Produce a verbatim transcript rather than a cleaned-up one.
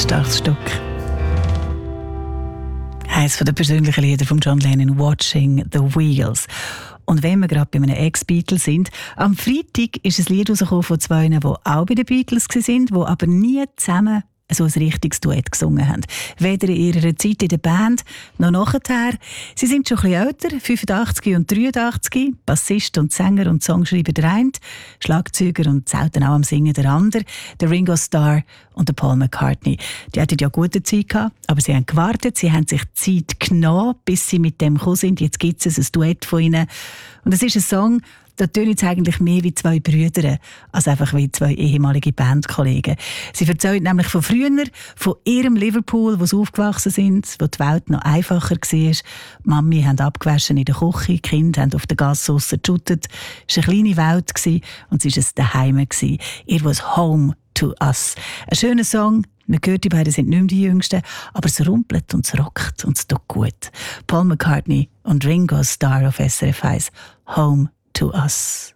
starkes Stück. Eines der persönlichen Lieder von John Lennon, «Watching the Wheels». Und wenn wir gerade bei einem Ex-Beatle sind, am Freitag ist ein Lied rausgekommen von zwei, die auch bei den Beatles waren, die aber nie zusammen so ein richtiges Duett gesungen haben. Weder in ihrer Zeit in der Band noch nachher. Sie sind schon ein bisschen älter, fünfundachtzig und dreiundachtzig, Bassist und Sänger und Songschreiber der eine, Schlagzeuger und selten auch am Singen der andere, der Ringo Starr und der Paul McCartney. Die hatten ja gute Zeit gehabt, aber sie haben gewartet, sie haben sich Zeit genommen, bis sie mit dem gekommen sind. Jetzt gibt es ein Duett von ihnen. Und es ist ein Song, da tönen es eigentlich mehr wie zwei Brüder, als einfach wie zwei ehemalige Bandkollegen. Sie erzählen nämlich von früher, von ihrem Liverpool, wo sie aufgewachsen sind, wo die Welt noch einfacher war. Die Mami haben abgewaschen in der Küche, die Kinder haben auf der Gasse draussen geshootet. Es war eine kleine Welt und es war ein Daheim. It was home to us. Ein schöner Song. Man hört, die beiden sind nicht mehr die Jüngsten, aber es rumpelt und es rockt und es tut gut. Paul McCartney und Ringo Starr auf S R F eins. Home to us.